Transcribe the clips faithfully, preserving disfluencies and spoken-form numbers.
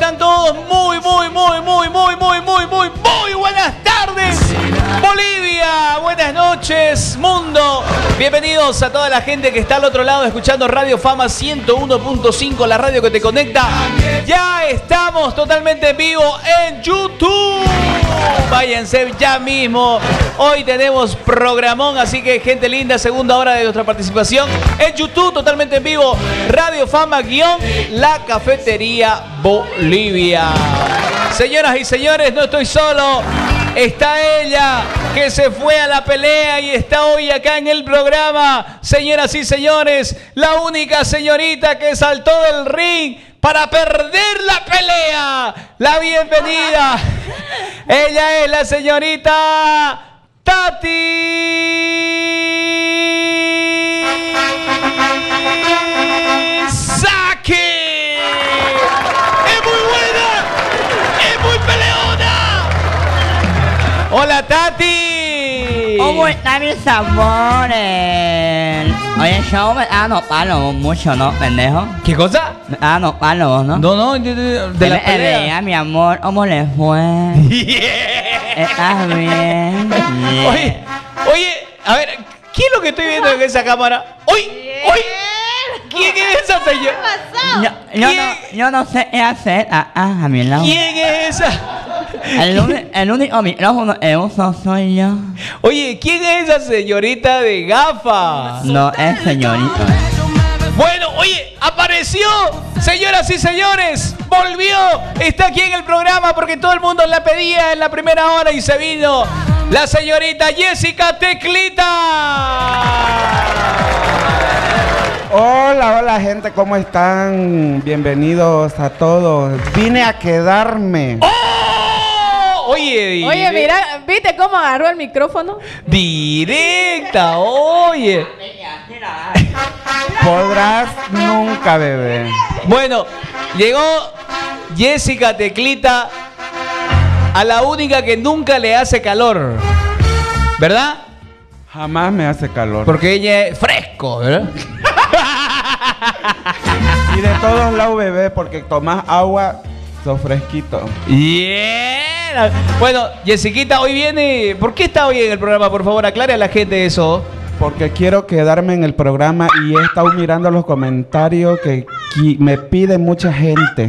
están todos? Muy, muy, muy, muy, muy, muy, muy, muy, muy buenas tardes. Bolivia, buenas noches, mundo. Bienvenidos a toda la gente que está al otro lado escuchando Radio Fama ciento uno punto cinco, la radio que te conecta. Ya estamos totalmente en vivo en YouTube. Váyanse ya mismo. Hoy tenemos programón, así que gente linda, segunda hora de nuestra participación en YouTube, totalmente en vivo. Radio Fama guión La Cafetería Bolivia. Señoras y señores, no estoy solo. Está ella, que se fue a la pelea y está hoy acá en el programa. Señoras y señores, la única señorita que saltó del ring para perder la pelea. La bienvenida. Ella es la señorita Tati Saki. Es muy buena, es muy peleona. Hola, Tati. ¿Cómo están mis amores? Oye, yo me da no palo mucho, ¿no, pendejo? ¿Qué cosa? Me da no palo, ¿no? No, no, de, de, de la pelea. Mi amor, ¿cómo le fue? Yeah. ¿Estás bien? Yeah. Oye, oye, a ver, ¿qué es lo que estoy viendo en esa cámara? ¡Uy! ¡Uy! ¿Quién es esa señora? Yo, yo, no, yo no sé qué hacer. Ah, ah, a mi lado. ¿Quién es esa? El, uni, el único micrófono que uso soy yo. Oye, ¿quién es esa señorita de gafas? No, es señorita. Bueno, oye, apareció, señoras y señores, volvió, está aquí en el programa porque todo el mundo la pedía en la primera hora y se vino la señorita Jessica Teclita. Hola, hola gente, ¿cómo están? Bienvenidos a todos. Vine a quedarme. ¡Oh! Oye, oye, mira, ¿viste cómo agarró el micrófono? Directa, oye. Podrás nunca, bebé. Bueno, llegó Jessica Teclita a la única que nunca le hace calor, ¿verdad? Jamás me hace calor. Porque ella es fresco, ¿verdad? Y de todos lados, bebé, porque tomas agua, sos fresquito. Yeah. Bueno, Jessiquita, hoy viene. ¿Por qué está hoy en el programa? Por favor, aclare a la gente eso. Porque quiero quedarme en el programa y he estado mirando los comentarios que, que me pide mucha gente.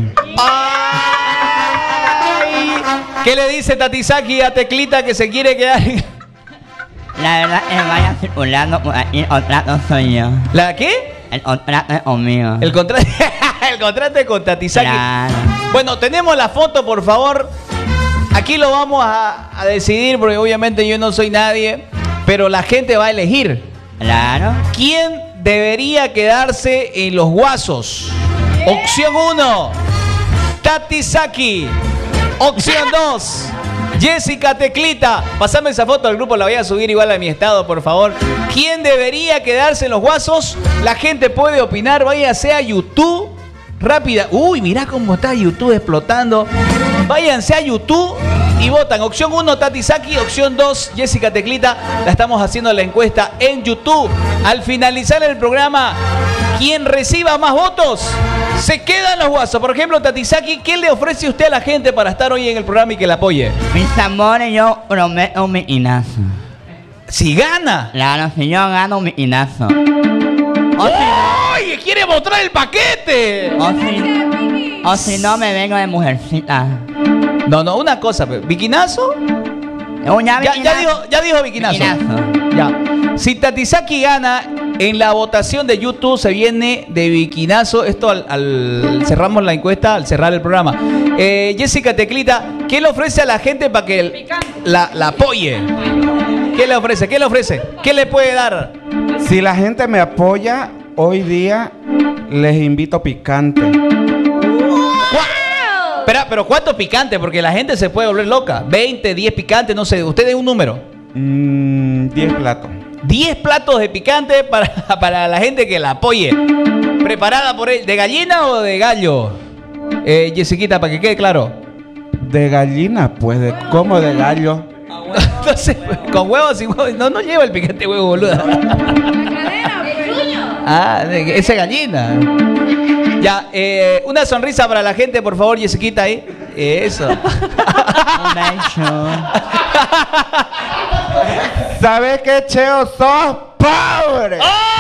Ay. ¿Qué le dice Tati Saki a Teclita que se quiere quedar? La verdad es vaya circulando por aquí, el contrato soy yo. ¿La qué? El contrato es conmigo. El contrato, el contrato es con Tati Saki. Claro. Bueno, tenemos la foto, por favor. Aquí lo vamos a, a decidir porque obviamente yo no soy nadie, pero la gente va a elegir. Claro. ¿Quién debería quedarse en los guasos? Yeah. Opción uno, Tati Saki. Opción dos, Jessica Teclita. Pásame esa foto al grupo, la voy a subir igual a mi estado, por favor. ¿Quién debería quedarse en los guasos? La gente puede opinar, váyase a YouTube. Rápida. Uy, mirá cómo está YouTube explotando. Váyanse a YouTube y votan. Opción uno, Tati Saki. Opción dos, Jessica Teclita. La estamos haciendo la encuesta en YouTube. Al finalizar el programa, quien reciba más votos se queda en los guasos. Por ejemplo, Tati Saki, ¿qué le ofrece usted a la gente para estar hoy en el programa y que la apoye? Mis amores, yo prometo mi inazo. Si gana. Claro, si yo gano mi inazo. O si, ¡oye! ¡Quiere mostrar el paquete! O si, o si no, me vengo de mujercita. No, no, una cosa, ¿bikinazo? Una ya, ya dijo, ya dijo bikinazo. bikinazo. Ya. Si Tati Saki gana, en la votación de YouTube se viene de bikinazo. Esto al, al cerramos la encuesta, al cerrar el programa. Eh, Jessica Teclita, ¿qué le ofrece a la gente para que el, la, la apoye? ¿Qué le ofrece? ¿Qué le ofrece? ¿Qué le puede dar? Si la gente me apoya, hoy día les invito picante. Espera, pero ¿cuánto picante? Porque la gente se puede volver loca. veinte, diez picantes, no sé. ¿Usted es un número? Mm, diez platos. diez platos de picante para, para la gente que la apoye. ¿Preparada por él? ¿De gallina o de gallo? Eh, Jessiquita, para que quede claro. De gallina, pues, de ¿cómo de gallo? Entonces, con huevos y huevos. No, no lleva el picante huevo, boluda. Ah, esa gallina. Ya, eh, una sonrisa para la gente, por favor, Jessiquita, ahí. Eso. Un beso. ¿Sabes qué, Cheo? ¡Sos pobre!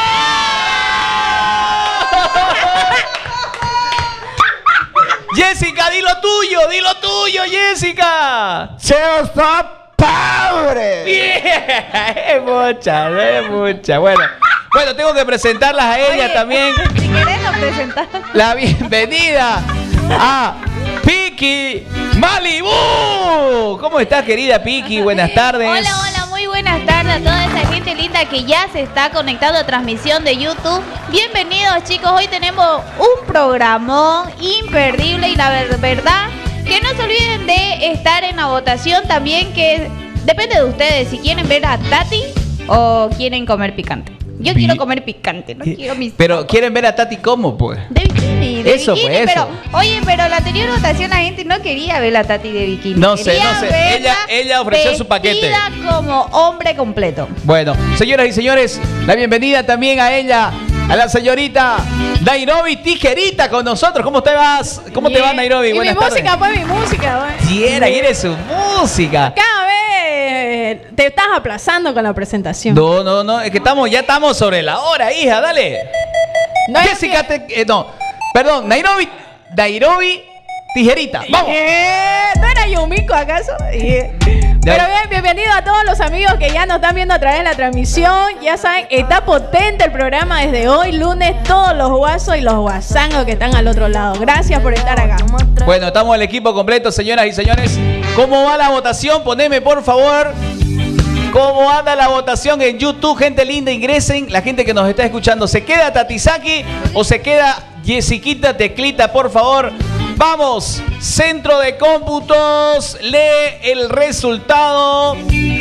Jessica, di lo tuyo, di lo tuyo, Jessica. ¡Cheo, sos pobre! Bien, es mucha, es mucha. Bueno, bueno, tengo que presentarlas a ella Oye, también. Si querés nos presentamos. La bienvenida a Piki Malibu. ¿Cómo estás, querida Piki? Buenas tardes. Hola, hola, muy buenas tardes a toda esa gente linda que ya se está conectando a transmisión de YouTube. Bienvenidos, chicos. Hoy tenemos un programón imperdible y la ver- verdad que no se olviden de estar en la votación también, que depende de ustedes si quieren ver a Tati o quieren comer picante. Yo Bi- quiero comer picante, no quiero mis... Pero ¿quieren ver a Tati cómo, pues? De bikini, de Eso, bikini, pues, pero eso. oye, pero la anterior votación la gente no quería ver a Tati de bikini. No sé, Quería no sé. verla Ella- ella ofreció su paquete. vestida como hombre completo. Bueno, señoras y señores, la bienvenida también a ella, a la señorita Nairobi Tijerita con nosotros. ¿Cómo te vas? ¿Cómo te va, Bien. Nairobi? Y mi Buenas tardes. música, pues mi música, pues. Quiera, quiere su música. Cada vez te estás aplazando con la presentación. No, no, no, es que estamos, ya estamos sobre la hora, hija, dale. No, es Jessica, te, eh, no, perdón, Nairobi, Nairobi Tijerita. Vamos. ¿Qué? ¿No era Yumiko acaso? Yeah. Pero bien, bienvenido a todos los amigos que ya nos están viendo a través de la transmisión. Ya saben, está potente el programa desde hoy, lunes, todos los guasos y los guasangos que están al otro lado. Gracias por estar acá. Bueno, estamos el equipo completo, señoras y señores. ¿Cómo va la votación? Poneme, por favor. ¿Cómo anda la votación en YouTube? Gente linda, ingresen. La gente que nos está escuchando, ¿se queda Tatisaki o se queda Jessiquita Teclita, por favor? Vamos, Centro de Cómputos, lee el resultado.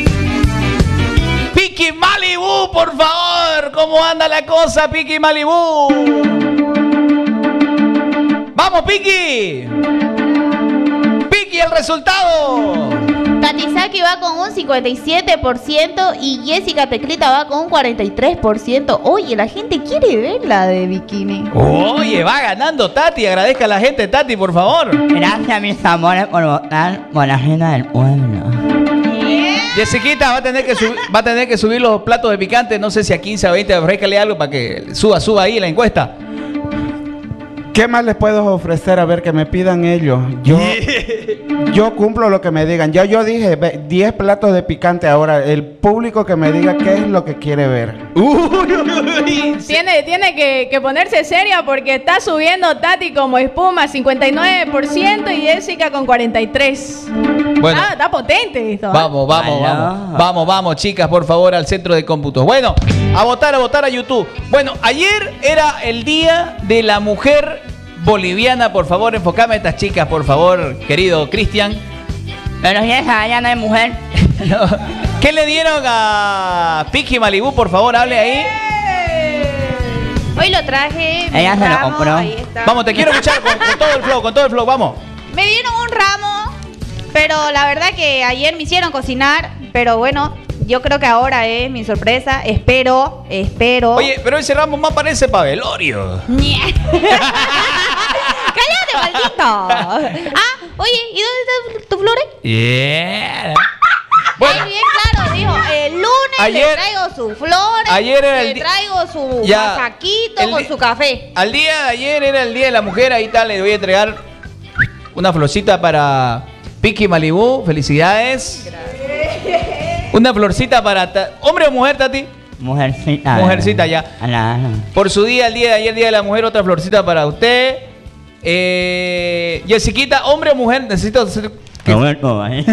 Piki Malibu, por favor. ¿Cómo anda la cosa, Piki Malibu? Vamos, Piki. Piki, el resultado. Tatisaki va con un cincuenta y siete por ciento y Jessica Teclita va con un cuarenta y tres por ciento. Oye, la gente quiere ver la de bikini. Oye, va ganando Tati. Agradezca a la gente, Tati, por favor. Gracias, mis amores, por votar por la reina del pueblo. Jessiquita va a tener que subir, va a tener que subir los platos de picante. No sé si a quince o veinte, ofrézcale algo para que suba, suba ahí la encuesta. ¿Qué más les puedo ofrecer? A ver, que me pidan ellos. Yo, yo cumplo lo que me digan. Ya yo dije ve, diez platos de picante. Ahora, el público que me diga qué es lo que quiere ver. Tiene, tiene que, que ponerse seria porque está subiendo Tati como espuma, cincuenta y nueve por ciento y Jessica con cuarenta y tres por ciento. Bueno. Ah, está potente esto. ¿eh? Vamos, vamos, Aló. vamos. Vamos, vamos, chicas, por favor, al centro de cómputos. Bueno, a votar, a votar a YouTube. Bueno, ayer era el Día de la Mujer Boliviana. Por favor, enfocame a estas chicas, por favor, querido Cristian. Pero si esa ya no hay mujer. No. ¿Qué le dieron a Piki Malibu? Por favor, hable ahí. Hoy lo traje. mi Ella se lo ramo, compró. ahí está. Vamos, te quiero escuchar con, con todo el flow, con todo el flow, vamos. Me dieron un ramo, pero la verdad que ayer me hicieron cocinar, pero bueno, yo creo que ahora es mi sorpresa. Espero, espero. Oye, pero ese ramo más parece para velorio. Ñe. ¡Cállate, maldito! Ah, oye, ¿y dónde están tus flores? Yeah. Bueno, bien claro, dijo, el lunes Ayer- le traigo sus flores, ayer era le el di- traigo su Ya, masaquito el con di- su café. Al día de ayer era el Día de la Mujer, ahí está, le voy a entregar una florcita para Piki Malibu, felicidades. Una florcita para... ta- ¿Hombre o mujer, Tati? Mujercita. Mujercita, ya. Ala. Por su día, el día de ayer, Día de la Mujer, otra florcita para usted. Eh, Jessiquita, ¿hombre o mujer? Necesito... hacer- Roberto, ahí.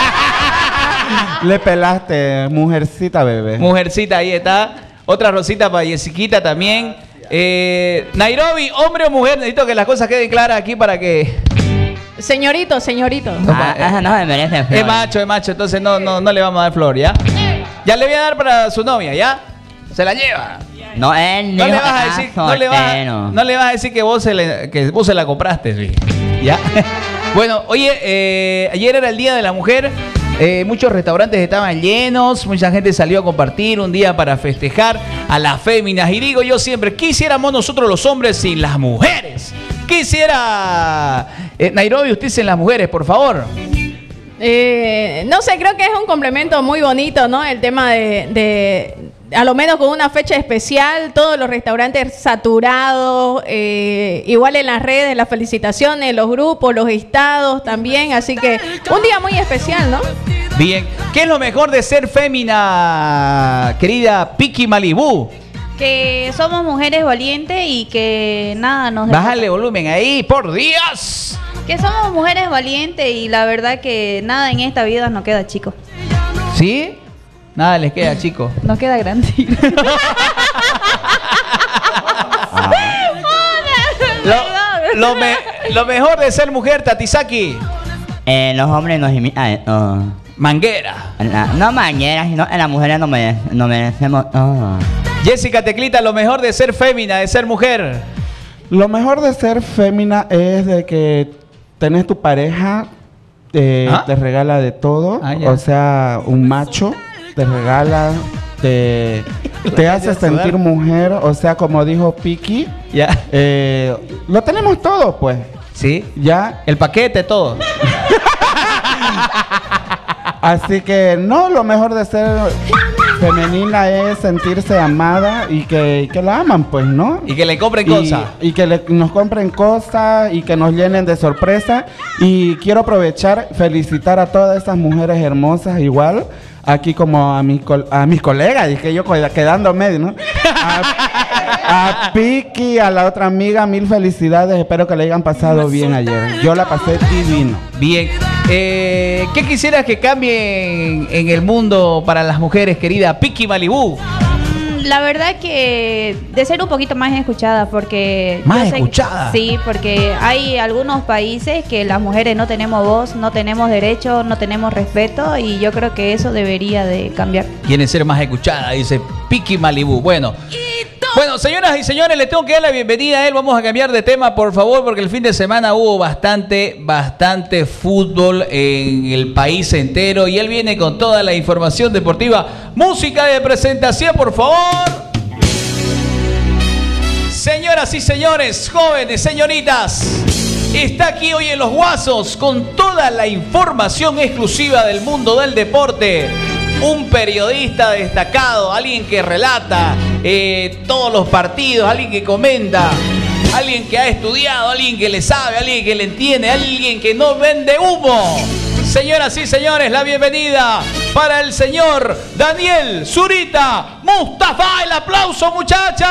Le pelaste, mujercita, bebé. Mujercita, ahí está. Otra rosita para Jessiquita también. Eh, Nairobi, ¿hombre o mujer? Necesito que las cosas queden claras aquí para que... Señorito, señorito. Ah, esa no se merece. Es flores. macho, es macho, entonces no, no, no le vamos a dar flor, ¿ya? Ya le voy a dar para su novia, ¿ya? Se la lleva. No, él No dijo le vas a que decir, está no le vas, a- soltero. no le vas a decir que vos se, le- que vos se la compraste, sí. ¿Ya? Bueno, oye, eh, ayer era el Día de la Mujer Eh, muchos restaurantes estaban llenos, mucha gente salió a compartir un día para festejar a las féminas. Y digo yo siempre, ¿qué hiciéramos nosotros los hombres sin las mujeres? ¿Qué hiciera eh, Nairobi usted sin las mujeres, por favor? Eh, no sé, creo que es un complemento muy bonito, ¿no? El tema de, de a lo menos con una fecha especial, todos los restaurantes saturados, eh, igual en las redes, las felicitaciones, los grupos, los estados también, así que un día muy especial, ¿no? Bien, ¿qué es lo mejor de ser fémina, querida Piki Malibú? Que somos mujeres valientes y que nada nos... Bájale volumen ahí, por Dios. Que somos mujeres valientes y la verdad que nada en esta vida nos queda chico. ¿Sí? Nada les queda, chicos. Nos queda grande. lo, lo, me, lo mejor de ser mujer, Tatisaki. Eh, los hombres nos imitan. Oh. Manguera. La- no mangueras, sino en las mujeres no, mere- no merecemos todo. Jessica Teclita, lo mejor de ser fémina, de ser mujer. Lo mejor de ser fémina es de que tenés tu pareja, eh, ¿Ah? te regala de todo. Ah, ya. O sea, un macho te regala, te, te hace sentir mujer. O sea, como dijo Piki, Ya. eh, lo tenemos todo, pues. Sí. Ya. El paquete, todo. Así que no, lo mejor de ser femenina es sentirse amada y que, y que la aman, pues, ¿no? Y que le compren Y- cosas. Y, que le- nos compren cosas y que nos llenen de sorpresa. Y quiero aprovechar, felicitar a todas estas mujeres hermosas igual. Aquí como a mis, col- a mis colegas, dije yo queda- quedando medio, ¿no? A, a Piki, a la otra amiga, mil felicidades. Espero que le hayan pasado bien ayer. Yo la pasé divino. Bien. Eh, ¿Qué quisieras que cambie en, en el mundo para las mujeres, querida Piki Malibú? La verdad que de ser un poquito más escuchada, porque... ¿Más yo sé- escuchada? Sí, porque hay algunos países que las mujeres no tenemos voz, no tenemos derecho, no tenemos respeto y yo creo que eso debería de cambiar. Quiere ser más escuchada, dice Piki Malibú. Bueno. Bueno, señoras y señores, le tengo que dar la bienvenida a él. Vamos a cambiar de tema, por favor, porque el fin de semana hubo bastante, bastante fútbol en el país entero. Y él viene con toda la información deportiva. Música de presentación, por favor. Señoras y señores, jóvenes, señoritas, está aquí hoy en Los Guasos con toda la información exclusiva del mundo del deporte. Un periodista destacado, alguien que relata eh, todos los partidos, alguien que comenta, alguien que ha estudiado, alguien que le sabe, alguien que le entiende, alguien que no vende humo. Señoras y señores, la bienvenida para el señor Daniel Zurita Mustafa. El aplauso, muchacha.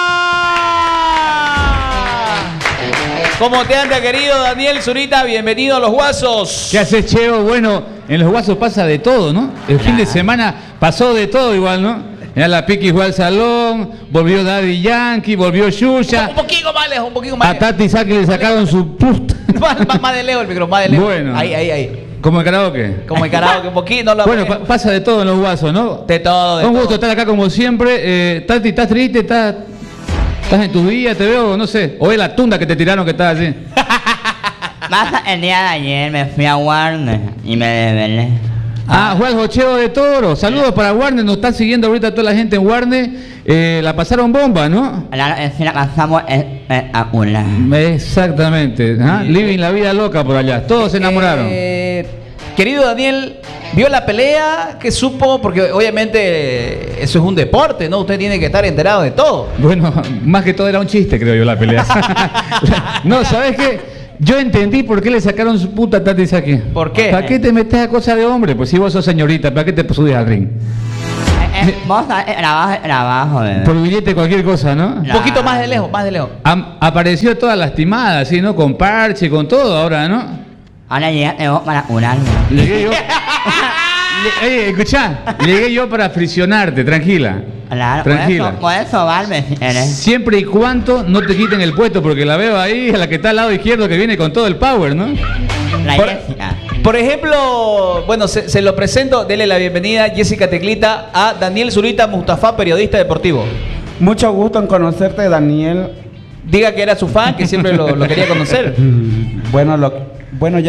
¿Cómo te anda, querido Daniel Zurita? Bienvenido a Los Guasos. ¿Qué haces, Cheo? Bueno, en Los Guasos pasa de todo, ¿no? El fin de semana pasó de todo igual, ¿no? Era la Piki fue al salón, volvió Daddy Yankee, volvió Xuxa. Un poquito más lejos, un poquito más A lejos. Tati Saki le sacaron su puta. Más, más- más de lejos el micrófono, más de lejos. Bueno. Ahí, ahí, ahí. Como el karaoke. Como el karaoke, un poquito. No lo Bueno, pa- pasa de todo en Los Guasos, ¿no? De todo, de Un gusto todo. estar acá como siempre. Eh, Tati, ¿estás triste? ¿Estás, ¿Estás en tus días? Te veo, no sé. O es la tunda que te tiraron que estás así. Pasa el día de ayer, me fui a Warner y me desvelé. Ah, fue al jocheo de toro. Saludos para Warner, nos está siguiendo ahorita toda la gente en Warner. Eh, la pasaron bomba, ¿no? Claro, es que la pasamos espectacular. Exactamente. ¿ah? Living la vida loca por allá. Todos se enamoraron. Eh, querido Daniel, ¿vio la pelea? ¿Qué supo? Porque obviamente eso es un deporte, ¿no? Usted tiene que estar enterado de todo. Bueno, más que todo era un chiste, creo yo, la pelea. No, ¿sabes qué? Yo entendí por qué le sacaron su puta Tati Saki. ¿Por qué? ¿Para qué te metes a cosas de hombre? Pues si vos sos señorita, ¿para qué te subes al ring? Eh, eh, vos sabés, trabajo es trabajo, bebé. Por billete cualquier cosa, ¿no? Un poquito más de lejos, más de lejos. Am- apareció toda lastimada, así, ¿no? Con parche, con todo ahora, ¿no? Ahora llegaste vos para curarme. Llegué yo. Le- Oye, escuchá, llegué yo para frisionarte, tranquila. Claro, por Tranquila. eso, por eso, Valme, si eres. Siempre y cuando no te quiten el puesto, porque la veo ahí, a la que está al lado izquierdo, que viene con todo el power, ¿no? La Por- Jessica. Por ejemplo, bueno, se, se lo presento, dele la bienvenida, Jessica Teclita, a Daniel Zurita Mustafa, periodista deportivo. Mucho gusto en conocerte, Daniel. Diga que era su fan, que siempre lo, lo quería conocer. Bueno, lo, bueno ya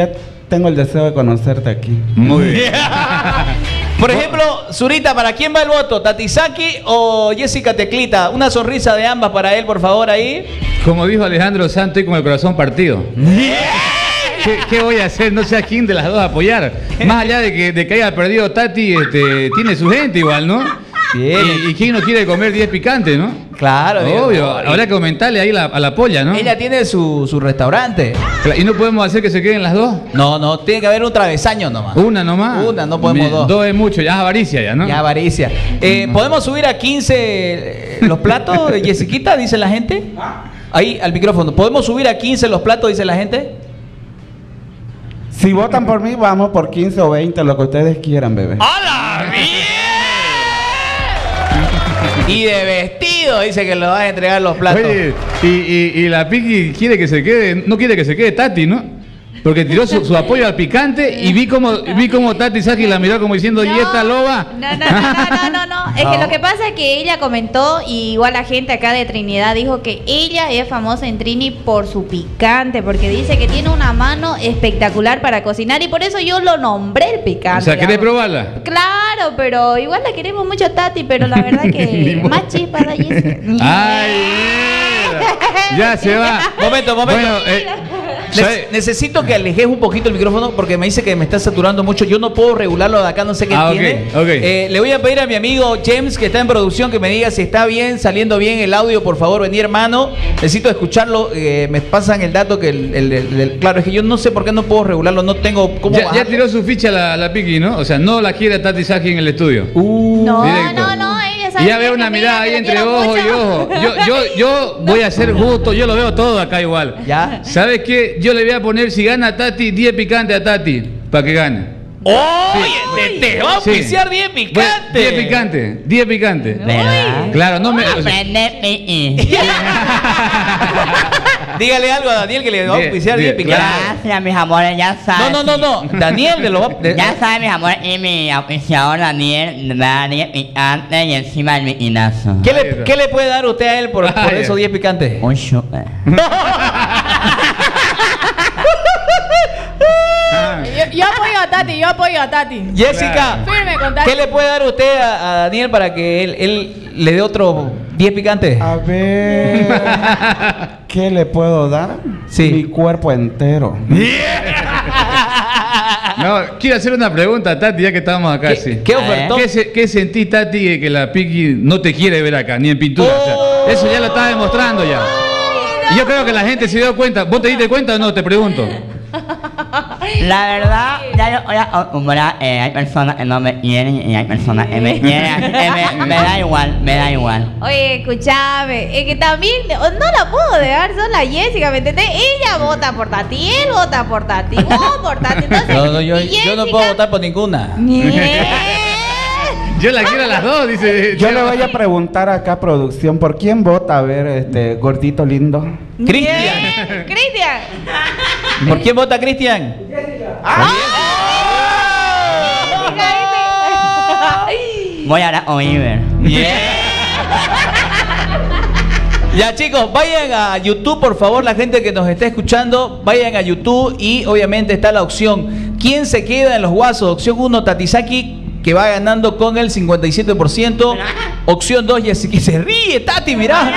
tengo el deseo de conocerte aquí. Muy bien. Por ejemplo, Zurita, ¿para quién va el voto? ¿Tatizaki o Jessica Teclita? Una sonrisa de ambas para él, por favor, ahí. Como dijo Alejandro Santos, estoy con el corazón partido. ¿Qué, qué voy a hacer? No sé a quién de las dos apoyar. Más allá de que, de que haya perdido Tati, este, tiene su gente igual, ¿no? Bien. Y, y quién no quiere comer diez picantes, ¿no? Claro. Obvio. bien. Habrá que aumentarle ahí la, a la polla, ¿no? Ella tiene su, su restaurante. ¿Y no podemos hacer que se queden las dos? No, no, tiene que haber un travesaño nomás. Una nomás. Una, no podemos Bien, dos. Dos es mucho, ya es avaricia ya, ¿no? Ya, avaricia. Eh, ¿Podemos subir a quince eh, los platos, Jessiquita? Dice la gente. Ahí, al micrófono. ¿Podemos subir a quince los platos, dice la gente? Si votan por mí, vamos por quince o veinte, lo que ustedes quieran, bebé. ¡Hala! ¡Bien! Y de vestido dice que le vas a entregar los platos. Oye, y, y, y la Piki quiere que se quede, no quiere que se quede Tati, ¿no? Porque tiró su, su apoyo al picante y vi como, vi como Tati Saki la miró como diciendo, ¿y esta loba? No, no, no, no, no, no. Es que lo que pasa es que ella comentó, y igual la gente acá de Trinidad dijo que ella es famosa en Trini por su picante, porque dice que tiene una mano espectacular para cocinar y por eso yo lo nombré el picante. O sea, ¿querés digamos. probarla? Claro, pero igual la queremos mucho a Tati, pero la verdad Ni que modo. más chispa da Jessica. ¡Ay! mira. Ya se va. Momento, momento. Bueno, eh, Ne- ¿sabe? necesito que alejes un poquito el micrófono porque me dice que me está saturando mucho. Yo no puedo regularlo de acá, no sé qué Ah, ok, tiene. ok. Eh, le voy a pedir a mi amigo James, que está en producción, que me diga si está bien, saliendo bien el audio. Por favor, vení, hermano. Necesito escucharlo. Eh, me pasan el dato que el, el- el- el- claro, es que yo no sé por qué no puedo regularlo. No tengo cómo Ya, ya bajarlo. tiró su ficha la, la Piki, ¿no? O sea, no la quiere Tati Saki en el estudio. Uh, No, Directo. no, no, ella sabe Y ya que veo es mi una amiga, mirada que ahí la entre quiero ojo y mucho. ojo. Yo, yo, yo voy a hacer justo, yo lo veo todo acá igual. Ya. ¿Sabes qué? Yo le voy a poner, si gana Tati, diez picantes a Tati, para que gane. Oye, te, te va a Sí. oficiar diez picantes. diez picantes, diez picantes. ¿Verdad? Claro, no me... o sea, Aprende pi. Dígale algo a Daniel que le va a Diez, oficiar diez diez, picantes. Gracias, mis amores, ya No, saben. no, no, no. Daniel de lo va de- Ya saben, mis amores, y mi oficiador Daniel me da diez picantes y encima el miquinazo. ¿Qué le, ¿Qué le puede dar usted a él por, por Ay. esos diez picantes? Un chupe. ah, Yo, yo apoyo a Tati, yo apoyo a Tati. Jessica, Firme con Tati. ¿qué le puede dar usted a, a Daniel para que él, él le dé otro diez picantes? A ver, ¿qué le puedo dar? Sí. Mi cuerpo entero. no, quiero hacer una pregunta a Tati, ya que estamos acá. ¿Qué, sí. qué ofertó? ¿Qué, se- qué sentís, Tati, que la Piki no te quiere ver acá, ni en pintura? O sea, Oh. eso ya lo estás demostrando ya. Y yo creo que la gente se dio cuenta. ¿Vos te diste cuenta o no? Te pregunto. La verdad, ya yo voy a acostumbrar, eh, hay personas que no me quieren y hay personas que me quieren, así que me, me da igual, me da igual. Oye, escúchame, es que también no la puedo dejar sola Jessica, ¿me entendés? Ella vota por Tati, él vota por Tati, vos por Tati, entonces... No, no, yo, y yo no Jessica- puedo votar por ninguna. Bien. Yo la quiero a las dos, dice. Yo le voy a preguntar acá, producción, ¿por quién vota? A ver, este gordito lindo. Cristian. Bien, Cristian. ¿Por quién vota Cristian? Voy a dar a Oliver. Ya, chicos, vayan a YouTube, por favor, la gente que nos está escuchando, vayan a YouTube y obviamente está la opción. ¿Quién se queda en los guasos? Opción uno, Tatisaki, que va ganando con el cincuenta y siete por ciento. Opción dos, Jessica. Se ríe, Tati, mirá.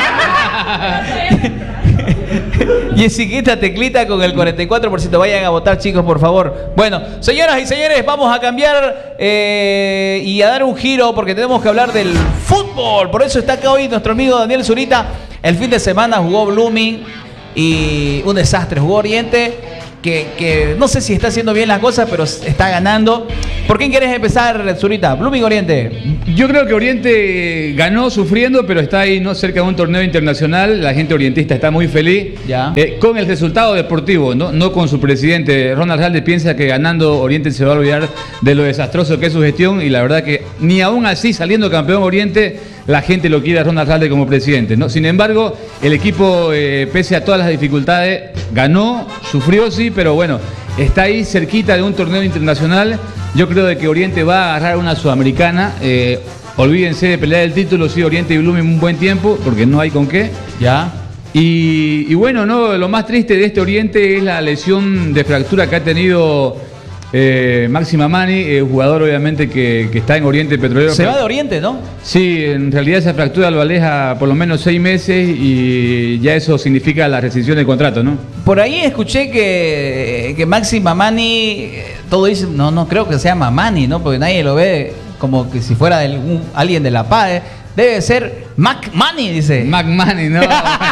Jessiquita Teclita con el cuarenta y cuatro por ciento. Vayan a votar, chicos, por favor. Bueno, señoras y señores, vamos a cambiar eh, y a dar un giro porque tenemos que hablar del fútbol. Por eso está acá hoy nuestro amigo Daniel Zurita. El fin de semana jugó Blooming y un desastre. Jugó Oriente, que, que no sé si está haciendo bien las cosas, pero está ganando. ¿Por quién quieres empezar, Zurita? Blooming, Oriente. Yo creo que Oriente ganó sufriendo, pero está ahí no cerca de un torneo internacional. La gente orientista está muy feliz Ya. eh, con el resultado deportivo, ¿no? No con su presidente. Ronald Halde piensa que ganando Oriente se va a olvidar de lo desastroso que es su gestión y la verdad que ni aún así saliendo campeón Oriente la gente lo quiere a Ronald Halde como presidente, ¿no? Sin embargo, el equipo, eh, pese a todas las dificultades, ganó, sufrió sí, pero bueno, está ahí cerquita de un torneo internacional. Yo creo de que Oriente va a agarrar una sudamericana. Eh, olvídense de pelear el título, sí, Oriente y Blooming un buen tiempo, porque no hay con qué. Ya. Y, y bueno, no, lo más triste de este Oriente es la lesión de fractura que ha tenido eh, Maxi Mamani, eh, jugador obviamente que, que está en Oriente Petrolero. Se va de Oriente, ¿no? Sí, en realidad esa fractura lo aleja por lo menos seis meses y ya eso significa la rescisión del contrato, ¿no? Por ahí escuché que, que Maxi Mamani, todo dice, no, no creo que sea Mamani, ¿no? Porque nadie lo ve como que si fuera del, un, alguien de la Paz. Debe ser Mac Money, dice. Mac Money, ¿no?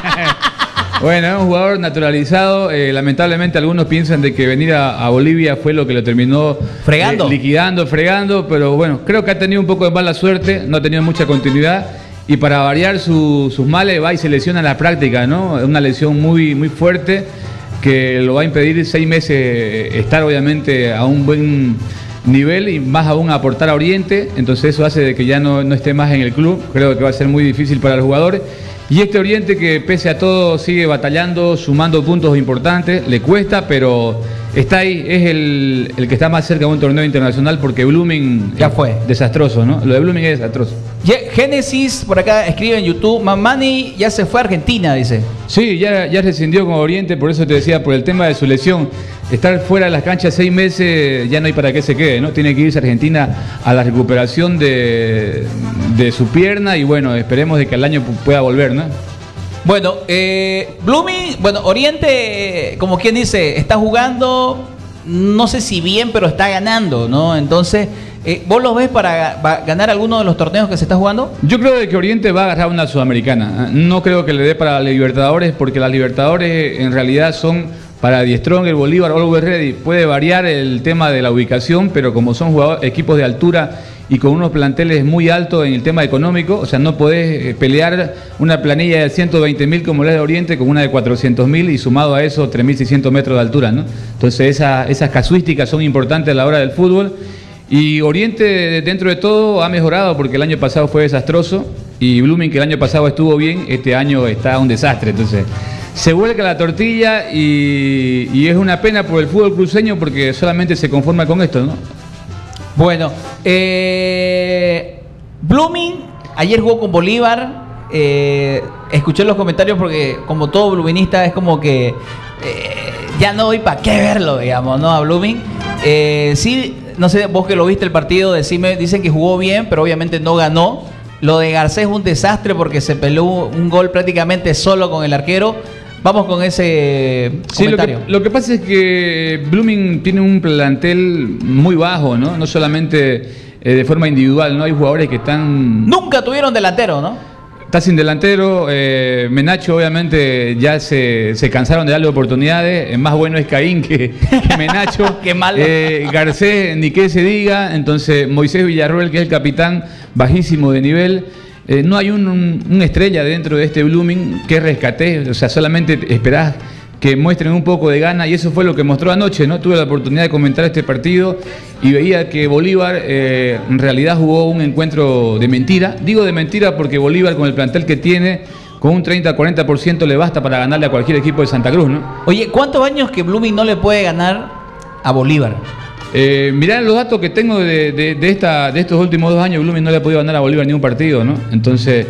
Bueno, es un jugador naturalizado. Eh, lamentablemente algunos piensan de que venir a, a Bolivia fue lo que lo terminó fregando. Eh, liquidando, fregando. Pero bueno, creo que ha tenido un poco de mala suerte, no ha tenido mucha continuidad. Y para variar su, sus males va y se lesiona en la práctica, ¿no? Una lesión muy, muy fuerte que lo va a impedir seis meses estar obviamente a un buen nivel y más aún aportar a Oriente. Entonces eso hace de que ya no, no esté más en el club. Creo que va a ser muy difícil para los jugadores. Y este Oriente que pese a todo sigue batallando, sumando puntos importantes, le cuesta, pero está ahí, es el, el que está más cerca de un torneo internacional porque Blooming ya fue desastroso, ¿no? Lo de Blooming es desastroso. Génesis, por acá escribe en YouTube, Mamani ya se fue a Argentina, dice. Sí, ya, ya rescindió con Oriente, por eso te decía, por el tema de su lesión. Estar fuera de las canchas seis meses, ya no hay para qué se quede, ¿no? Tiene que irse a Argentina a la recuperación de, de su pierna y bueno, esperemos de que al año pueda volver, ¿no? Bueno, eh, Blooming, bueno, Oriente, como quien dice, está jugando, no sé si bien, pero está ganando, ¿no? Entonces, eh, ¿vos los ves para, para ganar alguno de los torneos que se está jugando? Yo creo de que Oriente va a agarrar una sudamericana. No creo que le dé para la Libertadores, porque las Libertadores en realidad son para Die Strong, el Bolívar, Always Ready. Puede variar el tema de la ubicación, pero como son jugadores, equipos de altura y con unos planteles muy altos en el tema económico, o sea, no podés pelear una planilla de ciento veinte mil como la de Oriente con una de cuatrocientos mil y sumado a eso tres mil seiscientos metros de altura, ¿no? Entonces esa, esas casuísticas son importantes a la hora del fútbol y Oriente dentro de todo ha mejorado porque el año pasado fue desastroso y Blooming que el año pasado estuvo bien, este año está un desastre, entonces se vuelca la tortilla y, y es una pena por el fútbol cruceño porque solamente se conforma con esto, ¿no? Bueno, eh, Blooming ayer jugó con Bolívar. Eh, escuché los comentarios porque como todo bluminista es como que eh, ya no doy para qué verlo, digamos, ¿no? A Blooming. Eh, sí, no sé, vos que lo viste el partido, decime, dicen que jugó bien, pero obviamente no ganó. Lo de Garcés es un desastre porque se peleó un gol prácticamente solo con el arquero. Vamos con ese sí, comentario. Lo que, lo que pasa es que Blooming tiene un plantel muy bajo, ¿no? No solamente eh, de forma individual, ¿no? Hay jugadores que están... Nunca tuvieron delantero, ¿no? Está sin delantero, eh, Menacho obviamente ya se, se cansaron de darle oportunidades, más bueno es Caín que, que Menacho. Qué malo. Eh, Garcés, ni qué se diga, entonces Moisés Villarroel, que es el capitán, bajísimo de nivel. Eh, no hay un, un, un estrella dentro de este Blooming que rescaté, o sea, solamente esperás que muestren un poco de gana y eso fue lo que mostró anoche, ¿no? Tuve la oportunidad de comentar este partido y veía que Bolívar eh, en realidad jugó un encuentro de mentira. Digo de mentira porque Bolívar con el plantel que tiene, con un treinta a cuarenta por ciento le basta para ganarle a cualquier equipo de Santa Cruz, ¿no? Oye, ¿cuántos años que Blooming no le puede ganar a Bolívar? Eh, mirá los datos que tengo de, de, de, esta, de estos últimos dos años, Blooming no le ha podido ganar a Bolívar ni un partido, ¿no? Entonces...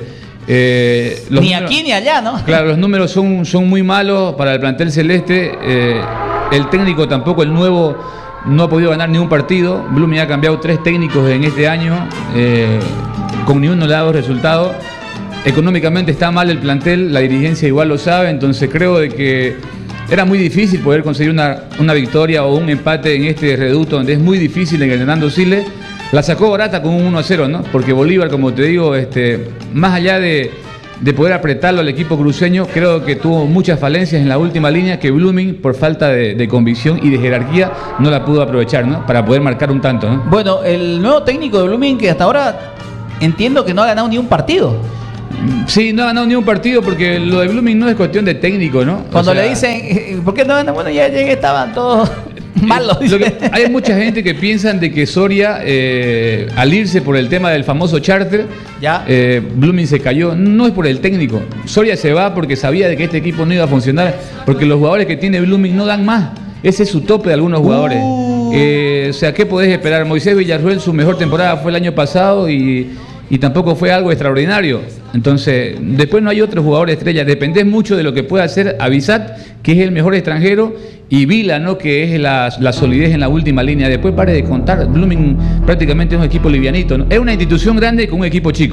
Eh, los ni números, aquí ni allá, ¿no? Claro, los números son, son muy malos para el plantel celeste. Eh, el técnico tampoco, el nuevo, no ha podido ganar ni un partido. Blooming ha cambiado tres técnicos en este año, eh, con ni uno le ha dado resultado. Económicamente está mal el plantel, la dirigencia igual lo sabe, entonces creo de que era muy difícil poder conseguir una, una victoria o un empate en este reducto donde es muy difícil en Hernando Siles. La sacó barata con un uno a cero, ¿no? Porque Bolívar, como te digo, este, más allá de, de poder apretarlo al equipo cruceño, creo que tuvo muchas falencias en la última línea que Blooming, por falta de, de convicción y de jerarquía, no la pudo aprovechar, ¿no? Para poder marcar un tanto, ¿no? Bueno, el nuevo técnico de Blooming que hasta ahora entiendo que no ha ganado ni un partido. Sí, no ha ganado ni un partido porque lo de Blooming no es cuestión de técnico, ¿no? Cuando o sea, le dicen, ¿por qué no ganan? Bueno, ya llegué, estaban todos... Malo, lo que, hay mucha gente que piensan de que Soria, eh, al irse por el tema del famoso charter, ya. Eh, Blooming se cayó. No es por el técnico. Soria se va porque sabía de que este equipo no iba a funcionar, porque los jugadores que tiene Blooming no dan más. Ese es su tope de algunos jugadores. Uh. Eh, o sea, ¿qué podés esperar? Moisés Villarroel, su mejor temporada fue el año pasado y, y tampoco fue algo extraordinario. Entonces, después no hay otro jugador estrella. Dependés mucho de lo que pueda hacer Avisat, que es el mejor extranjero, y Vila, ¿no? Que es la, la solidez en la última línea. Después pare de contar, Blooming prácticamente es un equipo livianito, ¿no? Es una institución grande con un equipo chico.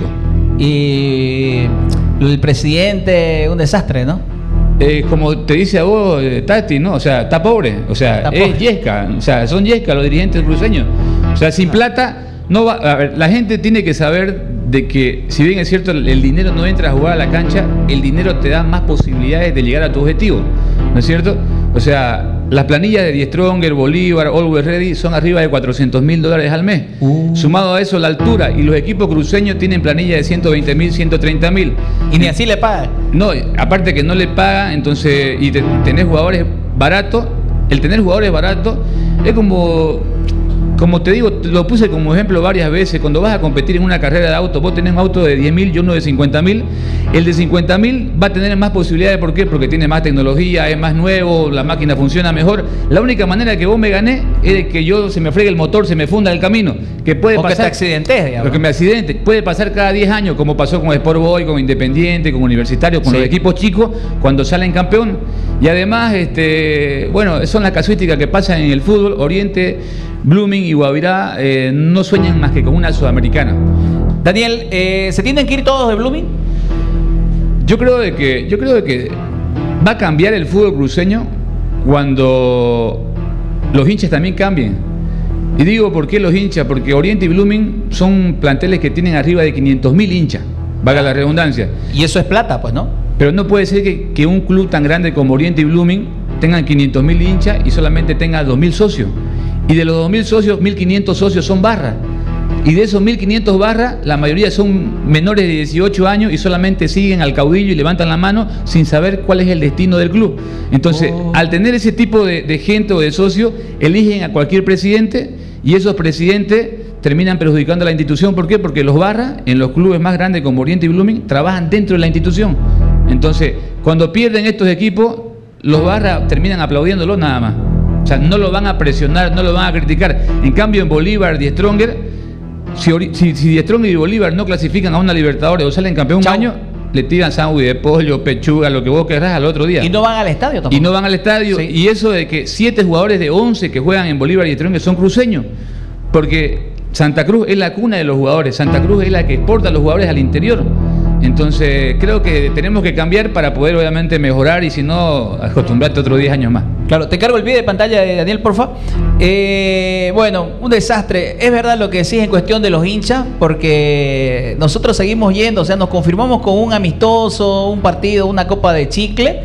Y el presidente, un desastre, ¿no? Eh, como te dice a vos, eh, Tati, ¿no? O sea, está pobre. O sea, Está es pobre. yesca. O sea, son yesca los dirigentes cruceños. O sea, sin plata no va. A ver, la gente tiene que saber de que, si bien es cierto, el, el dinero no entra a jugar a la cancha, el dinero te da más posibilidades de llegar a tu objetivo, ¿no es cierto? O sea, las planillas de Die Stronger, Bolívar, Always Ready son arriba de cuatrocientos mil dólares al mes. Uh. Sumado a eso, la altura, y los equipos cruceños tienen planilla de ciento veinte mil, ciento treinta mil. Y ni así le pagan. No, aparte que no le pagan, entonces, y te, tenés jugadores baratos, el tener jugadores baratos es como, como te digo, lo puse como ejemplo varias veces, cuando vas a competir en una carrera de auto, vos tenés un auto de diez mil y uno de cincuenta mil, el de cincuenta mil va a tener más posibilidades, ¿por qué? Porque tiene más tecnología, es más nuevo, la máquina funciona mejor. La única manera que vos me gané es de que yo se me fregue el motor, se me funda el camino, que puede O que te pasar. accidentes, digamos. Lo que me accidente, puede pasar cada diez años, como pasó con Sport Boy, con Independiente, con Universitario, con Sí. los equipos chicos, cuando salen campeón. Y además, este, bueno, son las casuísticas que pasan en el fútbol. Oriente, Blooming y Guavirá eh, no sueñan más que con una sudamericana. Daniel, eh, ¿se tienen que ir todos de Blooming? Yo creo de que, yo creo de que va a cambiar el fútbol cruceño cuando los hinchas también cambien. Y digo, ¿por qué los hinchas? Porque Oriente y Blooming son planteles que tienen arriba de quinientos mil hinchas, valga la redundancia. Y eso es plata, pues, ¿no? Pero no puede ser que, que un club tan grande como Oriente y Blooming tengan quinientos mil hinchas y solamente tenga dos mil socios. Y de los dos mil socios, mil quinientos socios son barras. Y de esos mil quinientos barras, la mayoría son menores de dieciocho años y solamente siguen al caudillo y levantan la mano sin saber cuál es el destino del club. Entonces, Oh. al tener ese tipo de, de gente o de socios, eligen a cualquier presidente y esos presidentes terminan perjudicando a la institución. ¿Por qué? Porque los barras, en los clubes más grandes como Oriente y Blooming, trabajan dentro de la institución. Entonces, cuando pierden estos equipos, los barras terminan aplaudiéndolo nada más. O sea, no lo van a presionar, no lo van a criticar. En cambio, en Bolívar, Die Stronger, si, si, si Die Stronger y Bolívar no clasifican a una Libertadores o salen campeón un Chau. año, le tiran sándwich de pollo, pechuga, lo que vos querrás al otro día. Y no van al estadio tampoco. Y no van al estadio. Sí. Y eso de que siete jugadores de once que juegan en Bolívar y Die Stronger son cruceños. Porque Santa Cruz es la cuna de los jugadores. Santa Cruz es la que exporta a los jugadores al interior. Entonces, creo que tenemos que cambiar para poder, obviamente, mejorar y si no, acostumbrarte otros diez años más. Claro, te cargo el pie de pantalla de Daniel, porfa. Eh, bueno, un desastre. Es verdad lo que decís en cuestión de los hinchas, porque nosotros seguimos yendo, o sea, nos confirmamos con un amistoso, un partido, una copa de chicle.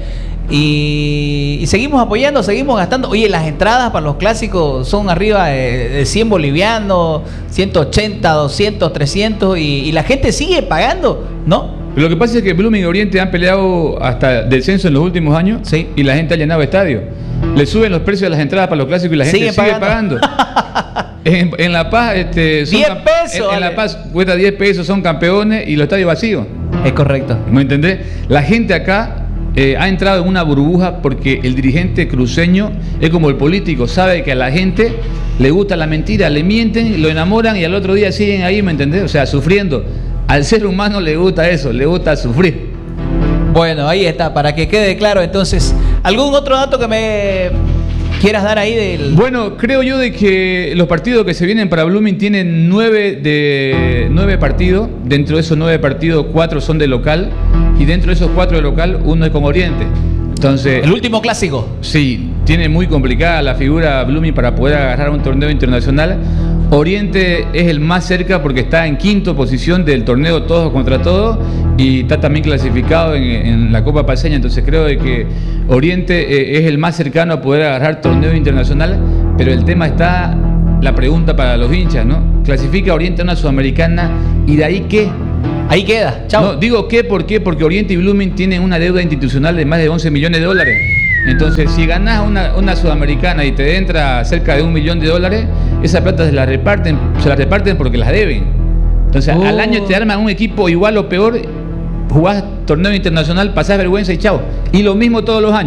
Y, y seguimos apoyando, seguimos gastando. Oye, las entradas para los clásicos son arriba de, de cien bolivianos, ciento ochenta, doscientos, trescientos, y, y la gente sigue pagando, ¿no? Lo que pasa es que Blooming y Oriente han peleado hasta descenso en los últimos años Sí. y la gente ha llenado estadios. Le suben los precios de las entradas para los clásicos y la gente Siguen sigue pagando. pagando. en, en La Paz, este, son diez cam- pesos, En, en La vale. Paz cuesta diez pesos, son campeones y los estadios vacíos. Es correcto. ¿Me entendés? La gente acá eh, ha entrado en una burbuja porque el dirigente cruceño es como el político, sabe que a la gente le gusta la mentira, le mienten, lo enamoran y al otro día siguen ahí, ¿me entendés? O sea, sufriendo. Al ser humano le gusta eso, le gusta sufrir. Bueno, ahí está, para que quede claro. Entonces, ¿algún otro dato que me quieras dar ahí del...? Bueno, creo yo de que los partidos que se vienen para Blooming tienen nueve de nueve partidos. Dentro de esos nueve partidos, cuatro son de local. Y dentro de esos cuatro de local, uno es con Oriente. Entonces, El último clásico. sí, tiene muy complicada la figura Blooming para poder agarrar un torneo internacional. Oriente es el más cerca porque está en quinta posición del torneo todos contra todos y está también clasificado en, en la Copa Paceña. Entonces creo de que Oriente eh, es el más cercano a poder agarrar torneo internacional, pero el tema está, la pregunta para los hinchas, ¿no? Clasifica Oriente a una Sudamericana y de ahí qué. Ahí queda. Chao. No, digo qué, ¿por qué? Porque Oriente y Blooming tienen una deuda institucional de más de once millones de dólares. Entonces, si ganás una, una sudamericana y te entra cerca de un millón de dólares, esa plata se la reparten, se la reparten porque las deben. Entonces, Oh. al año te arman un equipo igual o peor, jugás torneo internacional, pasás vergüenza y chao. Y lo mismo todos los años.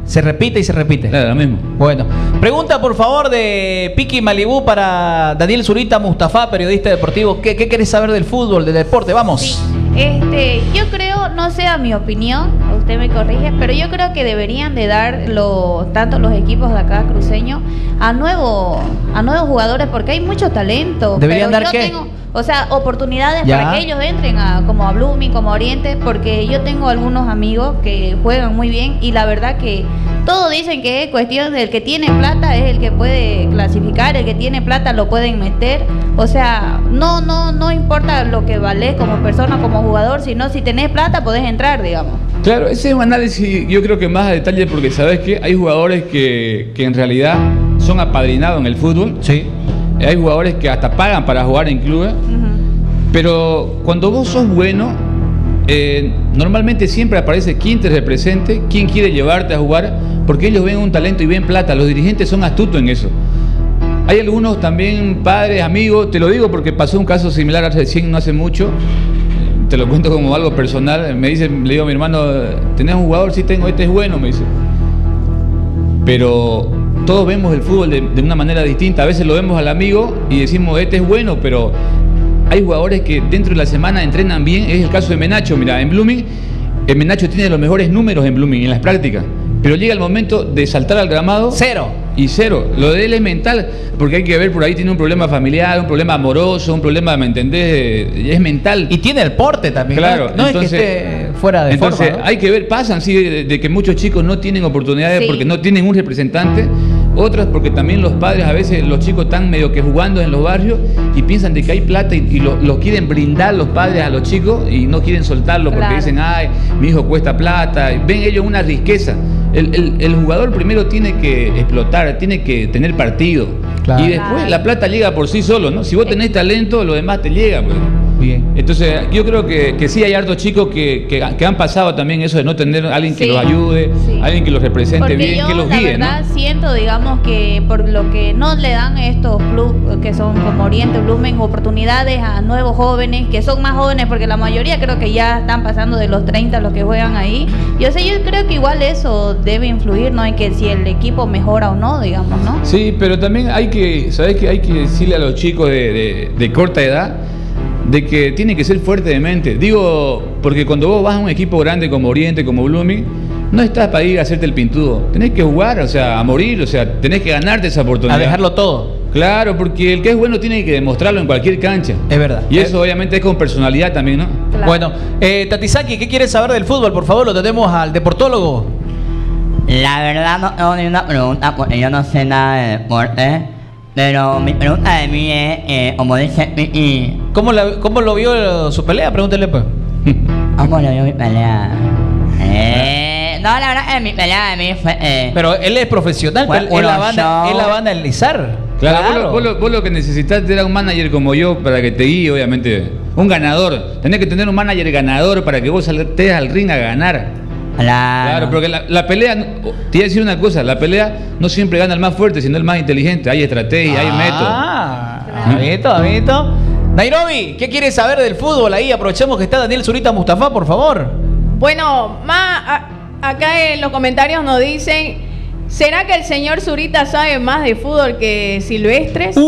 Se repite y se repite. Claro, lo mismo. Bueno, pregunta por favor de Piki Malibú para Daniel Zurita Mustafa, periodista deportivo. ¿Qué, qué querés saber del fútbol, del deporte? Vamos. Sí. Este, yo creo, no sé a mi opinión, usted me corrige, pero yo creo que deberían de dar lo, tanto los equipos de acá cruceños a nuevo, a nuevos jugadores porque hay mucho talento. ¿Deberían pero dar yo qué? Tengo, o sea, oportunidades Ya. para que ellos entren a, como a Blooming, como a Oriente, porque yo tengo algunos amigos que juegan muy bien y la verdad que todos dicen que es cuestión del que tiene plata es el que puede clasificar, el que tiene plata lo pueden meter. O sea, no, no, no importa lo que valés como persona, como jugador, sino si tenés plata podés entrar, digamos. Claro, ese es un análisis yo creo que más a detalle porque sabes que hay jugadores que, que en realidad son apadrinados en el fútbol. Sí. Hay jugadores que hasta pagan para jugar en clubes. Ujú. Pero cuando vos sos bueno, eh, normalmente siempre aparece quién te represente, quién quiere llevarte a jugar, porque ellos ven un talento y ven plata. Los dirigentes son astutos en eso. Hay algunos también padres, amigos, te lo digo porque pasó un caso similar recién, no hace mucho. Te lo cuento como algo personal. Me dice, le digo a mi hermano, ¿tenés un jugador? Sí tengo, este es bueno, me dice. Pero todos vemos el fútbol de, de una manera distinta. A veces lo vemos al amigo y decimos, este es bueno, pero hay jugadores que dentro de la semana entrenan bien. Es el caso de Menacho. Mira, en Blooming, el Menacho tiene los mejores números en Blooming, en las prácticas. Pero llega el momento de saltar al gramado. Cero. Y cero. Lo de él es mental, porque hay que ver por ahí, tiene un problema familiar, un problema amoroso, un problema, ¿me entendés? Es mental. Y tiene el porte también. Claro, No, no entonces, es que esté fuera de entonces forma, ¿no? hay que ver, pasan, sí, de, de que muchos chicos no tienen oportunidades Sí. porque no tienen un representante. Otras porque también los padres, a veces los chicos están medio que jugando en los barrios y piensan de que hay plata y, y lo, lo quieren brindar los padres a los chicos y no quieren soltarlo porque Claro. dicen, ay, mi hijo cuesta plata. Y ven ellos una riqueza. El, el, el jugador primero tiene que explotar, tiene que tener partido. Claro. Y después Claro. la plata llega por sí solo, ¿no? Si vos tenés talento, lo demás te llega, pues. Bien. Entonces, yo creo que, que sí hay hartos chicos que, que, que han pasado también eso de no tener a alguien que Sí, los ayude, sí. alguien que los represente Porque bien, yo, que los la guíe, verdad, ¿no? siento, digamos, que por lo que no le dan estos clubes que son como Oriente, Blumen, oportunidades a nuevos jóvenes, que son más jóvenes, porque la mayoría creo que ya están pasando de los treinta los que juegan ahí. Yo sé, yo creo que igual eso debe influir, ¿no? En que si el equipo mejora o no, digamos, ¿no? Sí, pero también hay que, ¿sabes qué? Hay que decirle a los chicos de, de, de corta edad de que tienen que ser fuertes de mente. Digo, porque cuando vos vas a un equipo grande como Oriente, como Blooming, no estás para ir a hacerte el pintudo. Tenés que jugar, o sea, a morir, o sea, tenés que ganarte esa oportunidad. A dejarlo todo. Claro, porque el que es bueno tiene que demostrarlo en cualquier cancha. Es verdad. Y eso obviamente es con personalidad también, ¿no? Claro. Bueno, eh, Tatisaki, ¿qué quieres saber del fútbol? Por favor, lo tenemos al deportólogo. La verdad no tengo ni una pregunta porque yo no sé nada de deporte. Pero mi pregunta de mí es, eh, como dice Piki, ¿Cómo, la- cómo lo vio su pelea? Pregúntele, pues. ¿cómo le dio mi pelea? Eh, no, la verdad que mi pelea de mí fue... Eh, Pero él es profesional, Fue él, él la uno va, a- show. él la va a analizar. Claro, Vos, lo, vos lo- vos lo que necesitas era un manager como yo para que te guíe, obviamente. Un ganador. Tenés que tener un manager ganador para que vos estés al ring a ganar. claro. Claro, porque la, la pelea, no- te iba a decir una cosa, la pelea no siempre gana el más fuerte, sino el más inteligente. Hay estrategia, hay método. Ah, amiguito, amiguito. Nairobi, ¿qué quieres saber del fútbol ahí? Aprovechemos que está Daniel Zurita Mustafa, por favor. Bueno, más a- acá en los comentarios nos dicen, ¿será que el señor Zurita sabe más de fútbol que Silvestres?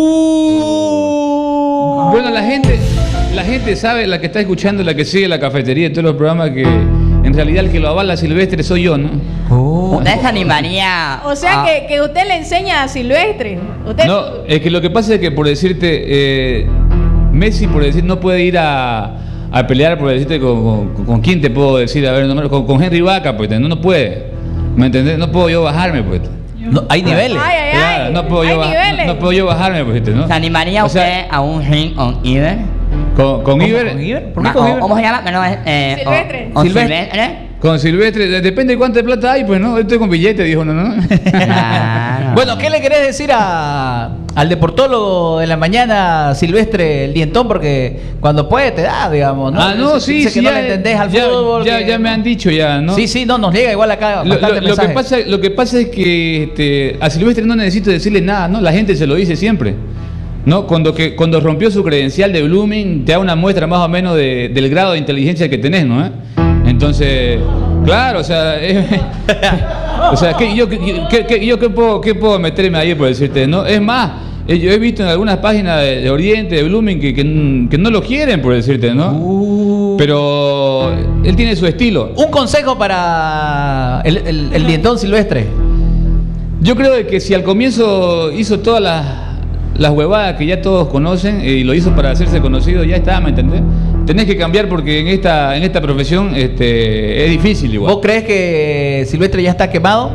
Uh. Bueno, la gente, la gente sabe, la que está escuchando, la que sigue la cafetería y todos los programas, que en realidad el que lo avala Silvestre soy yo, ¿no? Uh. ¿Usted se animaría? O sea a- que, que usted le enseña a Silvestre. Usted, No, es que lo que pasa es que por decirte, eh, Messi, por decir, no puede ir a, a pelear, por decirte, con, con, con quién te puedo decir, a ver, no, con, con Henry Vaca, pues, no, no puede. ¿Me entendés? No puedo yo bajarme, pues. No, hay niveles. Ay, ay, Claro, ay. no puedo Hay yo, baja- niveles. no, no puedo yo bajarme, pues, ¿no? ¿Se animaría O sea, usted a un ring con Iber? Con, con ¿Cómo, Iber, con Iber? ¿Por qué Ma- con o- Iber? ¿Cómo se llama? Que no es, eh, o- Silvestre. o Silvestre. Silvestre. con Silvestre, de- depende de cuánta plata hay, pues, ¿no? Estoy con billete, dijo uno, ¿no? Claro. Bueno, ¿qué le querés decir a, al deportólogo de la mañana, Silvestre, el dientón? Porque cuando puede te da, digamos, ¿no? Ah, no, Dice- sí, dice sí, que ya, no le entendés al ya, fútbol. ya, que- ya me han dicho ya, ¿no? Sí, sí, no, nos llega igual acá Lo, bastante lo- lo que mensajes. pasa, lo que pasa es que este, a Silvestre no necesito decirle nada, ¿no? La gente se lo dice siempre. ¿No? Cuando, que, cuando rompió su credencial de Blooming, te da una muestra más o menos de- del grado de inteligencia que tenés, ¿no? ¿Eh? Entonces, Claro, o sea, eh, o sea, ¿qué, yo, qué, qué, yo qué puedo, qué puedo meterme ahí por decirte, ¿no? Es más, eh, yo he visto en algunas páginas de, de Oriente, de Blooming, que, que, que no lo quieren por decirte, ¿no? Uh. Pero él tiene su estilo. Un consejo para el, el, el dientón silvestre. Yo creo de que si al comienzo hizo todas las, las huevadas que ya todos conocen y lo hizo para hacerse conocido, ya está, ¿me entendés? Tenés que cambiar porque en esta, en esta profesión este, es difícil igual. ¿Vos crees que Silvestre ya está quemado?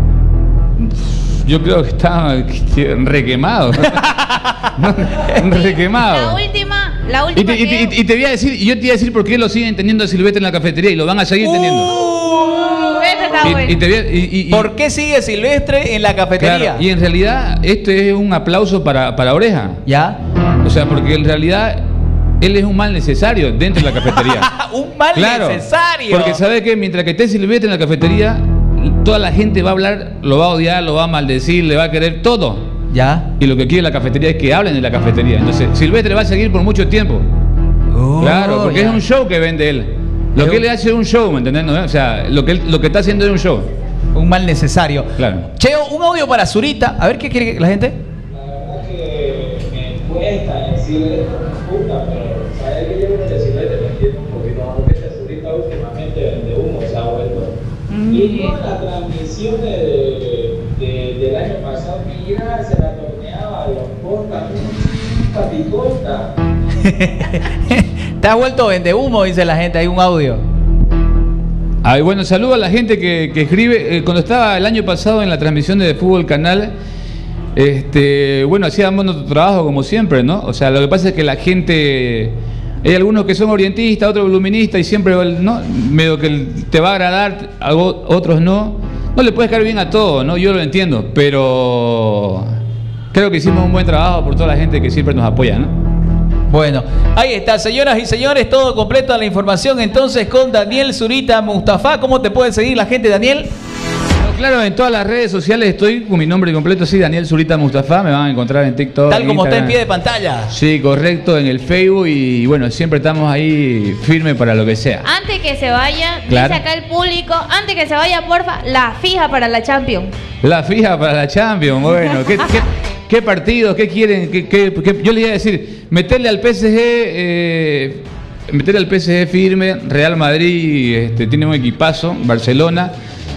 Yo creo que está requemado. Requemado. La última, la Y última. te, y, te, y te- y te voy a decir, y yo te voy a decir por qué lo siguen teniendo a Silvestre en la cafetería y lo van a seguir teniendo. Uh, Ese está bueno. Y, y te voy a- y- y- y- ¿Por qué sigue Silvestre en la cafetería? claro, y en realidad esto es un aplauso para, para Oreja. ¿Ya? O sea, porque en realidad él es un mal necesario dentro de la cafetería. Un mal Claro, necesario. porque sabe que mientras que esté Silvestre en la cafetería, toda la gente va a hablar, lo va a odiar, lo va a maldecir, le va a querer todo. ¿Ya? Y lo que quiere la cafetería es que hablen de la cafetería. Entonces, Silvestre va a seguir por mucho tiempo. Oh, Claro, porque ya. es un show que vende él. Lo Es que un- él hace es un show, ¿me entendés? ¿No? O sea, lo que, él- lo que está haciendo es un show. Un mal necesario. Claro. Cheo, un audio para Zurita. A ver qué quiere la gente. La verdad que me cuesta decirle puta, pero sabes que yo creo que Silvestre me entiende un poquito más, porque este Zurita últimamente vende humo, se ha vuelto. Y todas las transmisiones de, de- del año pasado, mira, se la torneaba a los Costa, un paticosta. Te has vuelto vende humo, dice la gente. Hay un audio. Ay, bueno, saludo a la gente que, que escribe. Eh, cuando estaba el año pasado en la transmisión de Fútbol Canal, este, bueno, hacíamos nuestro trabajo como siempre, ¿no? O sea, lo que pasa es que la gente, hay algunos que son orientistas, otros luministas y siempre, ¿no? Medio que te va a agradar, a o- otros no. No le puedes caer bien a todos, ¿no? Yo lo entiendo, pero creo que hicimos un buen trabajo por toda la gente que siempre nos apoya, ¿no? Bueno, ahí está, señoras y señores, todo completo a la información entonces con Daniel Zurita Mustafa. ¿Cómo te puede seguir la gente, Daniel? Bueno, claro, en todas las redes sociales estoy con mi nombre completo, sí, Daniel Zurita Mustafa, me van a encontrar en TikTok. Tal como está en Instagram. pie de pantalla. Sí, correcto, en el Facebook y bueno, siempre estamos ahí firmes para lo que sea. Antes que se vaya, Claro. dice acá el público, antes que se vaya, porfa, la fija para la Champions. La fija para la Champions, bueno, ¿qué, qué, qué partidos, qué quieren? ¿Qué, qué- qué- Yo les iba a decir, meterle al P S G, eh, meterle al P S G firme, Real Madrid este, tiene un equipazo, Barcelona.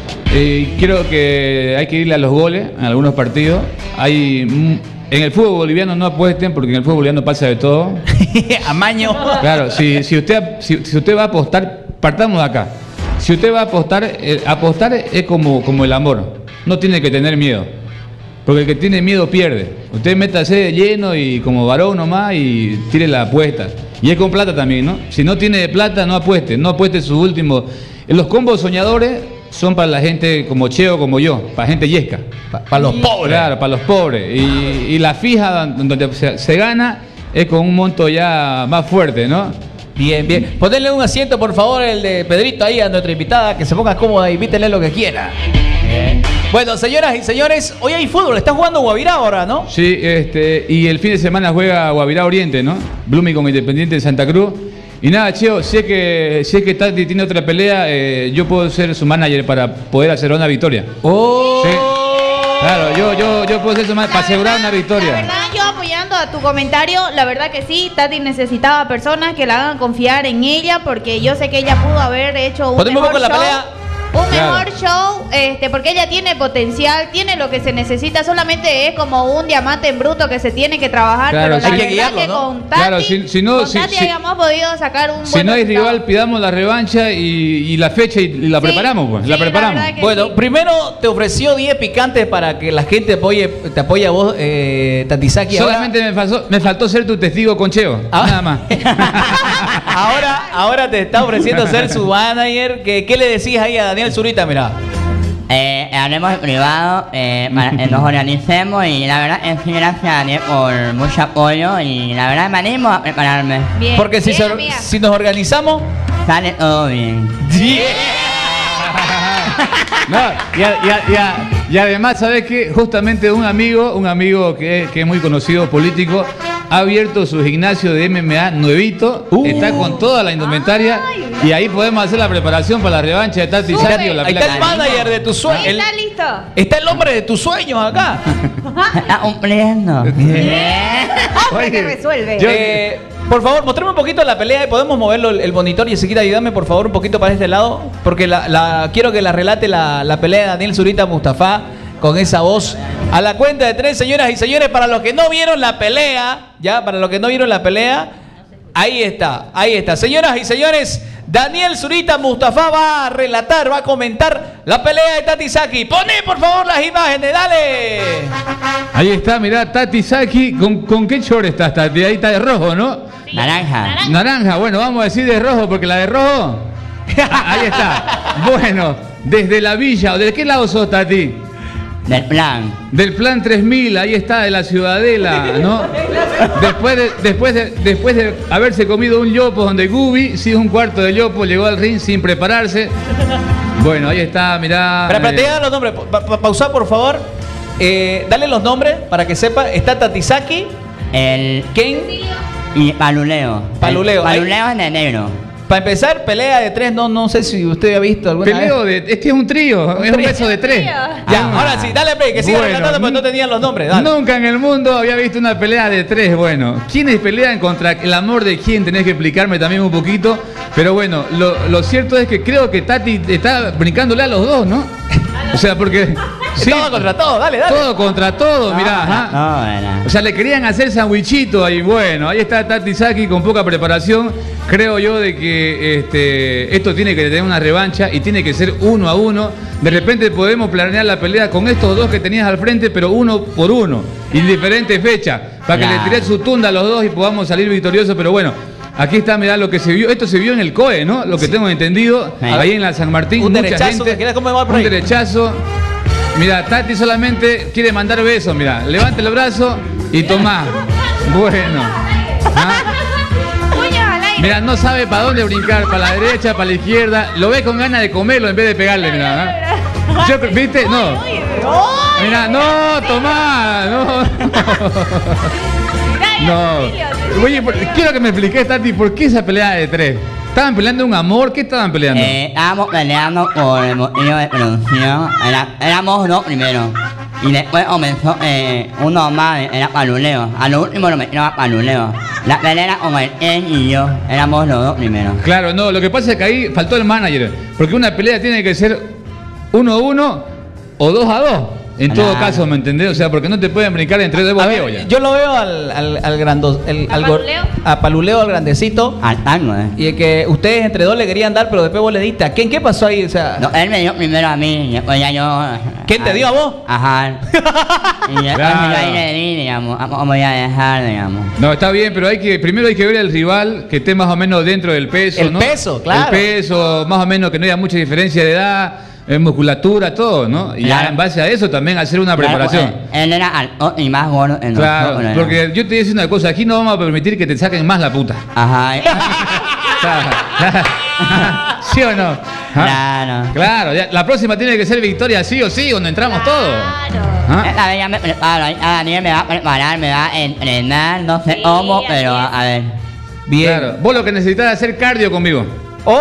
Eh, creo que hay que irle a los goles en algunos partidos. Hay mm, en el fútbol boliviano no apuesten porque en el fútbol boliviano pasa de todo. Amaño. Claro, si, si, usted, si, si usted va a apostar, partamos de acá. Si usted va a apostar, eh, apostar es como, como el amor. No tiene que tener miedo. Porque el que tiene miedo pierde. Usted métase de lleno y como varón nomás y tire la apuesta. Y es con plata también, ¿no? Si no tiene plata, no apueste. No apueste su último. Los combos soñadores son para la gente como Cheo, como yo. Para gente yesca. Para los pobres. Claro, para los pobres. Y, y la fija donde se, se gana es con un monto ya más fuerte, ¿no? Bien, bien. Ponle un asiento, por favor, el de Pedrito ahí a nuestra invitada, que se ponga cómoda y invítele lo que quiera. Bien. Bueno, señoras y señores, hoy hay fútbol. Está jugando Guavirá ahora, ¿no? Sí, este, y el fin de semana juega Guavirá Oriente, ¿no? Blooming con Independiente en Santa Cruz. Y nada, Cheo, si es que, si es que Tati tiene otra pelea, eh, yo puedo ser su manager para poder asegurar una victoria. ¡Oh! Sí. Claro, yo, yo, yo puedo ser su manager para La asegurar verdad- una victoria. La verdad, yo apoyando a tu comentario, la verdad que sí, Tati necesitaba personas que la hagan confiar en ella, porque yo sé que ella pudo haber hecho un Poneme un mejor poco la show. pelea. Un Claro. mejor show, este, porque ella tiene potencial, tiene lo que se necesita, solamente es como un diamante en bruto que se tiene que trabajar, Claro, pero la sí. Hay que verdad guiarlo, que ¿no? con Tati, Claro, si- si no- con si- Tati si- hayamos podido sacar un Si buen no hay resultado. rival, pidamos la revancha y, y la fecha y, y la Sí, preparamos, pues. sí, la la preparamos. verdad que- Bueno, sí. primero te ofreció diez picantes para que la gente apoye, te apoye a vos, eh, Tatisaki. Ahora- Solamente me, faltó, me faltó ser tu testigo con Cheo. Ah. Nada más. ahora, ahora te está ofreciendo ser su manager. ¿Qué, qué le decís ahí a Daniel Zurita? Mira. Eh, hablemos en privado, eh, para que nos organicemos y la verdad es que gracias a Daniel por mucho apoyo y la verdad me animo a prepararme. Bien, Porque si, bien, se- amiga. si nos organizamos. Sale todo bien. No, y, a- y a- y a- y además, ¿sabes qué? Justamente un amigo, un amigo que, que es muy conocido, político, ha abierto su gimnasio de M M A nuevito, Uh. está con toda la indumentaria y ahí podemos hacer la preparación para la revancha de Tati Súper. Saki o la Ahí pelea está el con- manager de tu sueño. Ahí está listo. Está el hombre de tus sueños acá. Está cumpliendo. Hombre que resuelve. Yo- Eh, por favor, mostrame un poquito la pelea y podemos moverlo el, el monitor. Y Ezequiel, ayúdame por favor un poquito para este lado. Porque la, la- quiero que la relate la, la pelea de Daniel Zurita Mustafa con esa voz. A la cuenta de tres, señoras y señores, para los que no vieron la pelea, ya, para los que no vieron la pelea, ahí está, ahí está. Señoras y señores, Daniel Zurita Mustafa va a relatar, va a comentar la pelea de Tati Saki. Poné por favor las imágenes, dale. Ahí está, mirá, Tati Saki. ¿Con, con qué short estás, Tati? Ahí está de rojo, ¿no? Naranja. Naranja, bueno, vamos a decir de rojo, porque la de rojo. Ah, ahí está. Bueno, desde la villa, ¿o de qué lado sos, Tati? Del plan. Del plan tres mil, ahí está, de la Ciudadela, ¿no? Después de, después de, después de haberse comido un yopo donde Gubi, sí, un cuarto de yopo, llegó al ring sin prepararse. Bueno, ahí está, mirá. Espera, espera, te eh, digan los nombres. Pa- pa- pausa, por favor. Eh, dale los nombres para que sepa. Está Tati Saki, El. Ken. Y Paluleo. Paluleo, El ahí. Paluleo es de negro. Para empezar, pelea de tres. No, no sé si usted ha visto alguna Peleo vez. de, este es un trío, es un trío. beso de tres. Ya, Ah. ahora sí, dale play, que siga Bueno, relatando porque no tenían los nombres. Dale. Nunca en el mundo había visto una pelea de tres. Bueno, ¿quiénes pelean contra el amor de quién? Tenés que explicarme también un poquito. Pero bueno, lo, lo cierto es que creo que Tati está brincándole a los dos, ¿no? O sea, porque... sí, Todo contra todo, dale, dale. todo contra todo, mirá. ajá. No, era. O sea, le querían hacer sandwichito ahí. Bueno, ahí está Tati Saki con poca preparación. Creo yo de que este, esto tiene que tener una revancha y tiene que ser uno a uno. De repente podemos planear la pelea con estos dos que tenías al frente, pero uno por uno, en diferentes fechas, para que Claro. le tire su tunda a los dos y podamos salir victoriosos. Pero bueno, aquí está, mirá lo que se vio. Esto se vio en el C O E, ¿no? Lo que tengo entendido, Sí. ahí en la San Martín. Un mucha derechazo, gente, ¿qué- cómo va por un ahí? derechazo. Mira, Tati solamente quiere mandar besos, mira. Levante el brazo y tomá. Bueno. Ah, Puños al aire. mira, no sabe para dónde brincar, para la derecha, para la izquierda. Lo ve con ganas de comerlo en vez de pegarle, mira. ¿ah? Yo, ¿viste? No. Mira, no, tomá. No. No. Oye, por- quiero que me expliques, Tati, ¿por qué esa pelea de tres? ¿Estaban peleando un amor? ¿Qué estaban peleando? Eh, estábamos peleando por el motivo de producción. Era- éramos dos primero. Y después comenzó eh, uno más, era Paluleo. A lo último lo metieron a Paluleo. La pelea era como el él y yo. Éramos los dos primeros. Claro, no, lo que pasa es que ahí faltó el manager. Porque una pelea tiene que ser uno a uno o dos a dos. En todo Claro. caso, ¿me entendés? O sea, porque no te pueden brincar entre dos A bolleos ver, ya. yo lo veo al, al, al grando, el- ¿A al gor- Paluleo? a Paluleo, al grandecito. Al tango, eh. Y que ustedes entre dos le querían dar, pero después vos le diste. ¿A quién? ¿Qué pasó ahí? O sea, No, él me dio primero a mí, y después ya yo. ¿Quién te dio a vos? Ajá. Y después Claro. yo ahí le di, digamos, ¿cómo voy a dejar, digamos? No, está bien, pero hay que primero hay que ver el rival que esté más o menos dentro del peso, El ¿no? peso, claro. El peso, más o menos que no haya mucha diferencia de edad, eh, musculatura, todo, ¿no? Y ya Claro. en base a eso también hacer una preparación. Claro, pues, él era alto y más gordo en Claro, nosotros, porque ¿no? yo te decía una cosa, aquí no vamos a permitir que te saquen más la puta. Ajá. ¿Sí o no? ¿Ah? Claro. Claro, ya, la próxima tiene que ser victoria sí o sí, donde entramos todos. Claro. ¿Ah? Esta vez ya me preparo, a Daniel me va a preparar, me va a entrenar, no sé Sí, cómo, así pero es. a, a ver. bien. Claro, vos lo que necesitas es hacer cardio conmigo. ¡Oh!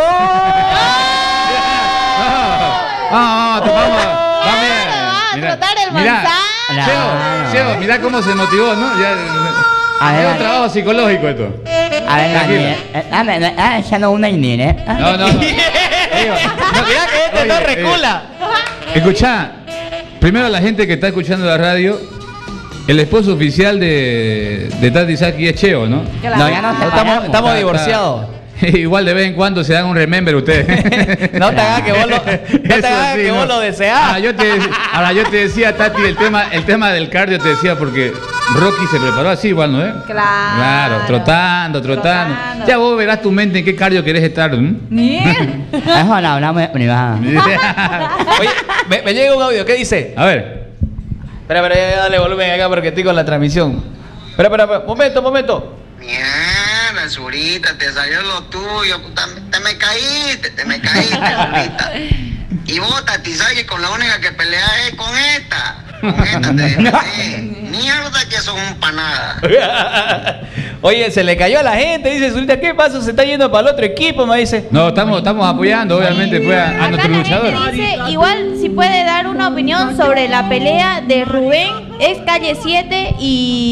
Ah, vamos, vamos, vamos bien. va a Mirá, trotar el mirá, manzano. Cheo, Cheo, mirá cómo se motivó, ¿no? Ya, A ver, es a un ver. trabajo psicológico esto. A ver, Tranquilo. Daniel, eh, dame, me estás echando una indirecta. No, no, no. No, mirá que este Oye, no eh, recula. Escuchá, primero a la gente que está escuchando la radio, el esposo oficial de, de Tati Saki es Cheo, ¿no? Claro. No, ya no No, se estamos, estamos Está- divorciados. está- Igual de vez en cuando se dan un remember ustedes. No te hagas que vos lo, no te Eso hagas sí, que no. vos lo deseás. Ahora yo, te, ahora yo te decía, Tati, el tema, el tema del cardio te decía porque Rocky se preparó así igual, ¿no? ¿Eh? Claro. Claro, trotando, trotando, Trotando. Ya vos verás tu mente en qué cardio querés estar. ¿m? Bien. Eso lo hablamos de privado. Oye, me, me llega un audio. ¿Qué dice? A ver. Espera, espera, ya, dale volumen acá porque estoy con la transmisión. Espera, espera, espera. Momento, momento. Mierda, Zurita, te salió lo tuyo, puta, te me caíste, te me caíste, Zurita. Y vos, Tati Saki, con la única que peleas es con esta. Con esta te dije, mierda que son un panada. Oye, se le cayó a la gente, dice Zurita, ¿qué pasa? Se está yendo para el otro equipo, me dice. No, estamos, estamos apoyando, obviamente, fue a, a Acá nuestro la luchador. gente dice, igual si puede dar una opinión sobre la pelea de Rubén, es calle siete y